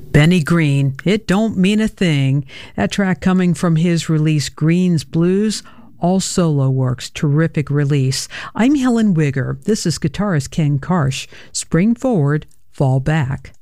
Benny Green, It Don't Mean a Thing. That track coming from his release Green's Blues, all solo works, terrific release. I'm Helen Wigger. This is guitarist Ken Karsh. Spring forward, fall back.